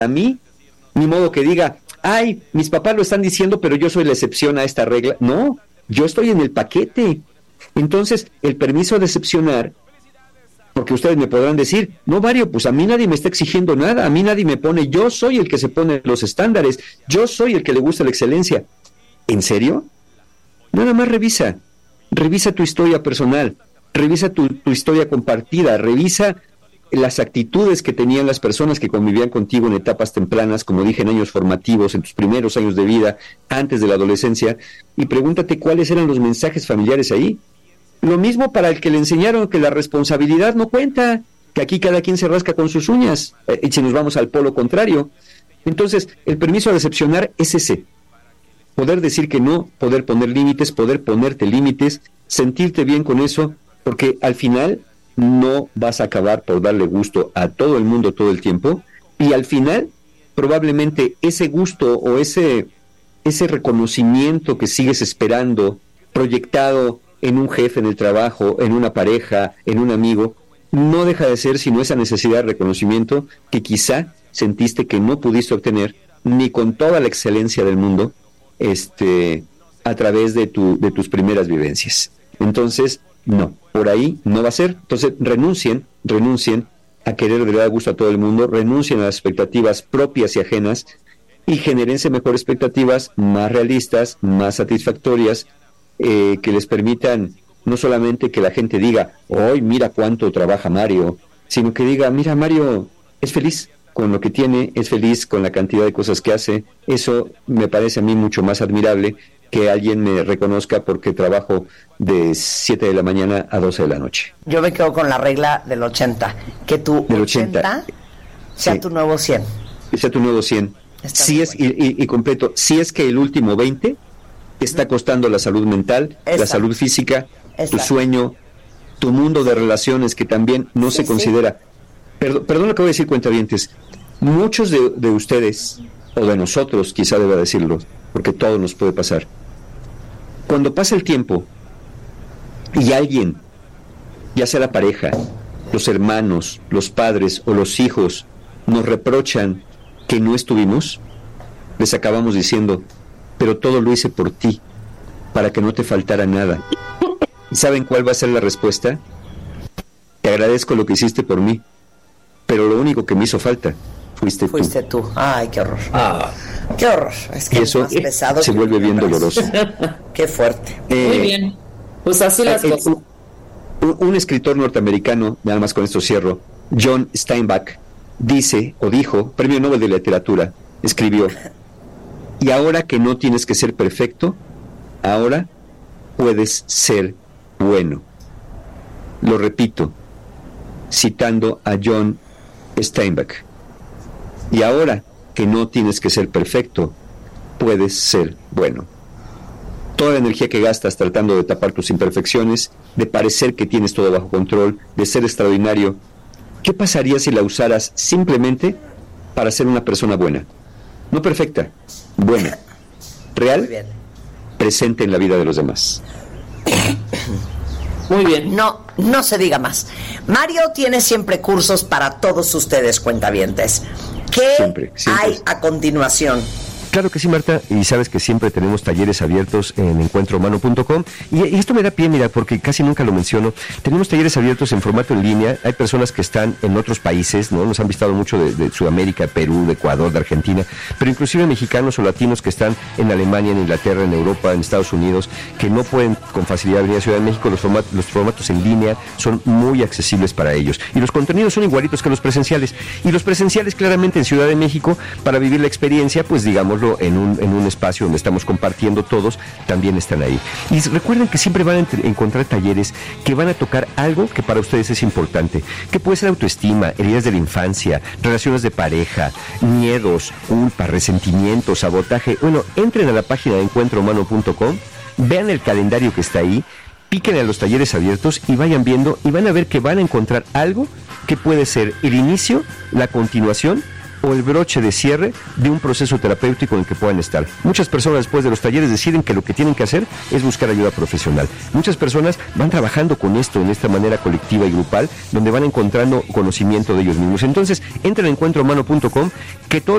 mí, ni modo que diga, ay, mis papás lo están diciendo, pero yo soy la excepción a esta regla. No, yo estoy en el paquete. Entonces, el permiso de excepcionar, porque ustedes me podrán decir, no, Mario, pues a mí nadie me está exigiendo nada, a mí nadie me pone, yo soy el que se pone los estándares, yo soy el que le gusta la excelencia. ¿En serio? Nada más revisa tu historia personal, revisa tu historia compartida, revisa las actitudes que tenían las personas que convivían contigo en etapas tempranas, como dije, en años formativos, en tus primeros años de vida, antes de la adolescencia, y pregúntate cuáles eran los mensajes familiares ahí. Lo mismo para el que le enseñaron que la responsabilidad no cuenta, que aquí cada quien se rasca con sus uñas, y si nos vamos al polo contrario. Entonces, el permiso a decepcionar es ese: poder decir que no, poder poner límites, poder ponerte límites, sentirte bien con eso, porque al final no vas a acabar por darle gusto a todo el mundo todo el tiempo, y al final probablemente ese gusto o ese reconocimiento que sigues esperando, proyectado en un jefe en el trabajo, en una pareja, en un amigo, no deja de ser sino esa necesidad de reconocimiento que quizá sentiste que no pudiste obtener ni con toda la excelencia del mundo, a través de tus primeras vivencias. Entonces, no, por ahí no va a ser. Entonces, renuncien a querer de dar gusto a todo el mundo, renuncien a las expectativas propias y ajenas, y genérense mejores expectativas, más realistas, más satisfactorias, que les permitan no solamente que la gente diga, ¡ay, mira cuánto trabaja Mario!, sino que diga, mira, Mario es feliz con lo que tiene, es feliz con la cantidad de cosas que hace. Eso me parece a mí mucho más admirable que alguien me reconozca porque trabajo de 7 de la mañana a 12 de la noche. Yo me quedo con la regla del 80, que tu del 80 sea, sí, tu nuevo 100. Sea tu nuevo 100. Si es, y completo, si es que el último 20 está costando la salud mental, la salud física, tu sueño, tu mundo de relaciones que también no se considera. Perdón lo que voy a decir, cuentavientes. Muchos de ustedes, o de nosotros, quizá deba decirlo, porque todo nos puede pasar. Cuando pasa el tiempo y alguien, ya sea la pareja, los hermanos, los padres o los hijos, nos reprochan que no estuvimos, les acabamos diciendo, pero todo lo hice por ti, para que no te faltara nada. ¿Y saben cuál va a ser la respuesta? Te agradezco lo que hiciste por mí, pero lo único que me hizo falta fuiste tú. Ay, qué horror. Qué horror. Es que y eso es más pesado se vuelve bien doloroso. Qué fuerte. Muy bien. Pues así las cosas. Un escritor norteamericano, nada más con esto cierro, John Steinbeck, dijo, Premio Nobel de Literatura, escribió: y ahora que no tienes que ser perfecto, ahora puedes ser bueno. Lo repito, citando a John Steinbeck. Y ahora que no tienes que ser perfecto, puedes ser bueno. Toda la energía que gastas tratando de tapar tus imperfecciones, de parecer que tienes todo bajo control, de ser extraordinario, ¿qué pasaría si la usaras simplemente para ser una persona buena? No perfecta, buena, real, presente en la vida de los demás. Muy bien. No se diga más. Mario tiene siempre cursos para todos ustedes, cuentavientes. ¿Qué siempre hay a continuación? Claro que sí, Marta, y sabes que siempre tenemos talleres abiertos en encuentrohumano.com, y esto me da pie, mira, porque casi nunca lo menciono. Tenemos talleres abiertos en formato en línea. Hay personas que están en otros países, ¿no? Nos han visitado mucho de Sudamérica, Perú, de Ecuador, de Argentina, pero inclusive mexicanos o latinos que están en Alemania, en Inglaterra, en Europa, en Estados Unidos, que no pueden con facilidad venir a Ciudad de México. Los formatos en línea son muy accesibles para ellos, y los contenidos son igualitos que los presenciales, y los presenciales claramente en Ciudad de México, para vivir la experiencia, pues digamos, en un espacio donde estamos compartiendo todos, también están ahí. Y recuerden que siempre van a encontrar talleres que van a tocar algo que para ustedes es importante, que puede ser autoestima, heridas de la infancia, relaciones de pareja, miedos, culpa, resentimiento, sabotaje. Bueno, entren a la página de encuentrohumano.com, vean el calendario que está ahí, piquen a los talleres abiertos y vayan viendo, y van a ver que van a encontrar algo que puede ser el inicio, la continuación o el broche de cierre de un proceso terapéutico en el que puedan estar. Muchas personas después de los talleres deciden que lo que tienen que hacer es buscar ayuda profesional. Muchas personas van trabajando con esto en esta manera colectiva y grupal, donde van encontrando conocimiento de ellos mismos. Entonces, entren a encuentrohumano.com, que todo